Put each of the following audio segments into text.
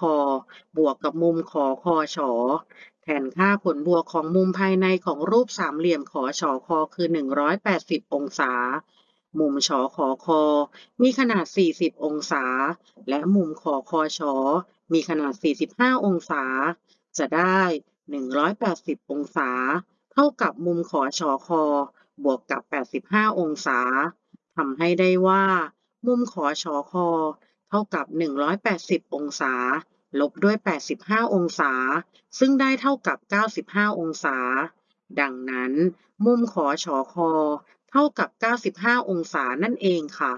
บวกกับมุมขอคอชอแทนค่าผลบวกของมุมภายในของรูปสามเหลี่ยมขอชอคอคือ180องศามุมชอขอคอมีขนาด40องศาและมุมขอคอชอมีขนาด45องศาจะได้180องศาเท่ากับมุมขอชอคอบวกกับ85องศาทำให้ได้ว่ามุมขอชอคอเท่ากับ180องศาลบด้วย85องศาซึ่งได้เท่ากับ95องศาดังนั้นมุมขอชอคอเท่ากับ95องศานั่นเองค่ะ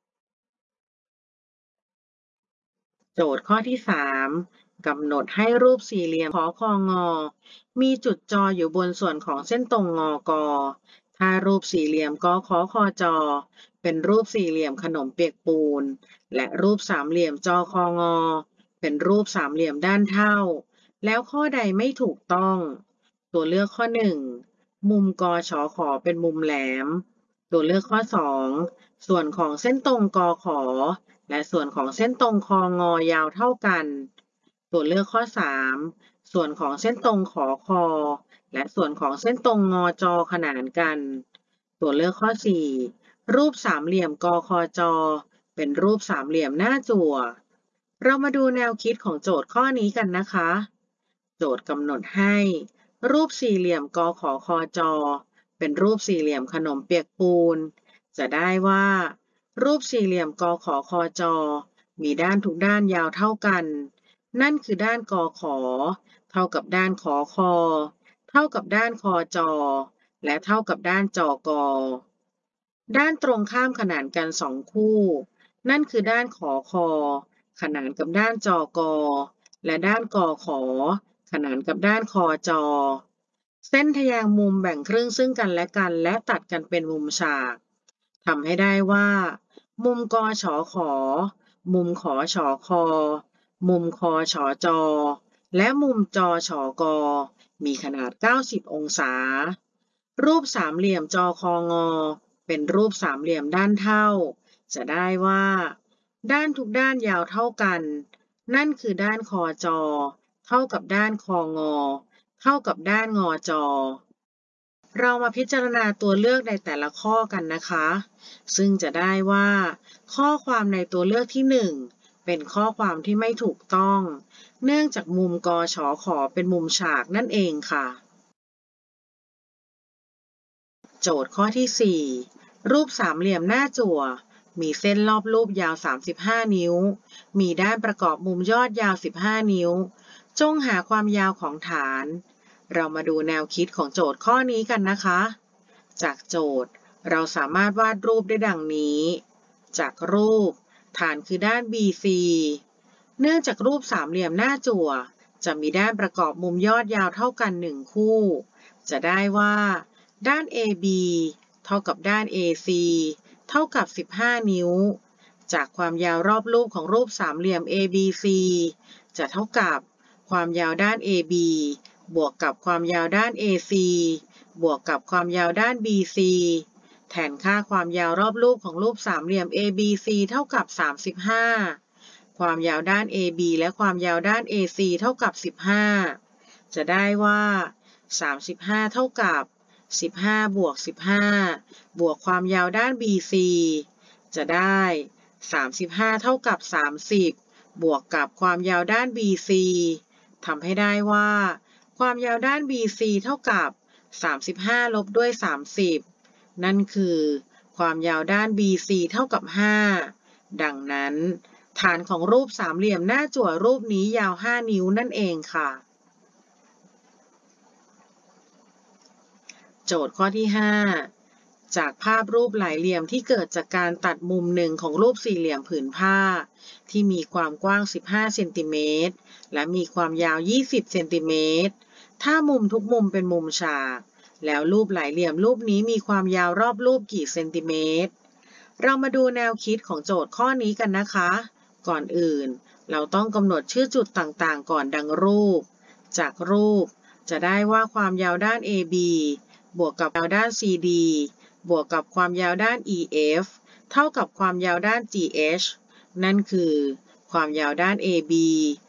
โจทย์ข้อที่3กำหนดให้รูปสี่เหลี่ยมขอคองอมีจุดจออยู่บนส่วนของเส้นตรงงอกอถ้ารูปสี่เหลี่ยมกอขอคอจอเป็นรูปสี่เหลี่ยมขนมเปียกปูนและรูปสามเหลี่ยมจอคองอเป็นรูปสามเหลี่ยมด้านเท่าแล้วข้อใดไม่ถูกต้องตัวเลือกข้อ1มุมกชขอเป็นมุมแหลมตัวเลือกข้อ2ส่วนของเส้นตรงกขอและส่วนของเส้นตรงคองอยาวเท่ากันตัวเลือกข้อ3ส่วนของเส้นตรงขอคอและส่วนของเส้นตรงงอจอขนานกันตัวเลือกข้อ4รูปสามเหลี่ยมกคจเป็นรูปสามเหลี่ยมหน้าจั่วเรามาดูแนวคิดของโจทย์ข้อนี้กันนะคะโจทย์กำหนดให้รูปสี่เหลี่ยมกขอคอจเป็นรูปสี่เหลี่ยมขนมเปียกปูนจะได้ว่ารูปสี่เหลี่ยมกขอคอจมีด้านทุกด้านยาวเท่ากันนั่นคือด้านกขอเท่ากับด้านขอคอเท่ากับด้านคอจและเท่ากับด้านจกด้านตรงข้ามขนานกัน2คู่นั่นคือด้านขอคอขนานกับด้านจกและด้านกขอขนานกับด้านคอจเส้นทแยงมุมแบ่งครึ่งซึ่งกันและกันและตัดกันเป็นมุมฉากทำให้ได้ว่ามุมกชขอมุมขอชคอมุมคอชจและมุมจชกมีขนาด90องศารูปสามเหลี่ยมจคงเป็นรูปสามเหลี่ยมด้านเท่าจะได้ว่าด้านทุกด้านยาวเท่ากันนั่นคือด้านคอจเท่ากับด้านคองเท่ากับด้านงอจเรามาพิจารณาตัวเลือกในแต่ละข้อกันนะคะซึ่งจะได้ว่าข้อความในตัวเลือกที่1เป็นข้อความที่ไม่ถูกต้องเนื่องจากมุมกชขอเป็นมุมฉากนั่นเองค่ะโจทย์ข้อที่4รูปสามเหลี่ยมหน้าจั่วมีเส้นรอบรูปยาว35นิ้วมีด้านประกอบมุมยอดยาว15นิ้วจงหาความยาวของฐานเรามาดูแนวคิดของโจทย์ข้อนี้กันนะคะจากโจทย์เราสามารถวาดรูปได้ดังนี้จากรูปฐานคือด้าน BC เนื่องจากรูปสามเหลี่ยมหน้าจั่วจะมีด้านประกอบมุมยอดยาวเท่ากัน1คู่จะได้ว่าด้าน AB เท่ากับด้าน AC เท่ากับ15นิ้วจากความยาวรอบรูปของรูปสามเหลี่ยม ABC จะเท่ากับความยาวด้าน AB บวกกับความยาวด้าน AC บวกกับความยาวด้าน BC แทนค่าความยาวรอบรูปของรูปสามเหลี่ยม ABC เท่ากับ35ความยาวด้าน AB และความยาวด้าน AC เท่ากับ15จะได้ว่า35เท่ากับ15บวก15บวกความยาวด้าน BC จะได้35เท่ากับ30บวกกับความยาวด้าน BC ทำให้ได้ว่าความยาวด้าน BC เท่ากับ35ลบด้วย30นั่นคือความยาวด้าน BC เท่ากับ5ดังนั้นฐานของรูปสามเหลี่ยมหน้าจั่วรูปนี้ยาว5นิ้วนั่นเองค่ะโจทย์ข้อที่5จากภาพรูปหลายเหลี่ยมที่เกิดจากการตัดมุมหนึ่งของรูปสี่เหลี่ยมผืนผ้าที่มีความกว้าง15เซนติเมตรและมีความยาว20เซนติเมตรถ้ามุมทุกมุมเป็นมุมฉากแล้วรูปหลายเหลี่ยมรูปนี้มีความยาวรอบรูปกี่เซนติเมตรเรามาดูแนวคิดของโจทย์ข้อนี้กันนะคะก่อนอื่นเราต้องกำหนดชื่อจุดต่างๆก่อนดังรูปจากรูปจะได้ว่าความยาวด้าน AB บวกกับยาวด้าน CD บวกกับความยาวด้าน EF เท่ากับความยาวด้าน GH นั่นคือความยาวด้าน AB